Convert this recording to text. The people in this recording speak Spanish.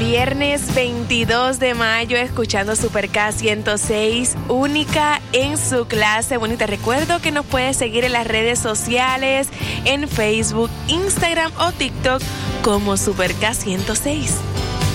Viernes 22 de mayo, escuchando Super K 106, única en su clase. Bueno, y te recuerdo que nos puedes seguir en las redes sociales, en Facebook, Instagram o TikTok como Super K 106.